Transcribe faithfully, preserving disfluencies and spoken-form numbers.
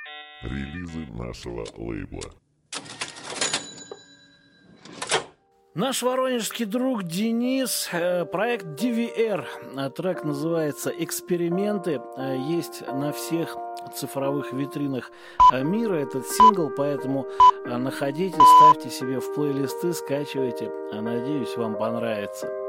Релизы нашего лейбла. Наш воронежский друг Денис, проект ди ви эр, трек называется «Эксперименты», есть на всех цифровых витринах мира этот сингл, поэтому находите, ставьте себе в плейлисты, скачивайте, надеюсь, вам понравится.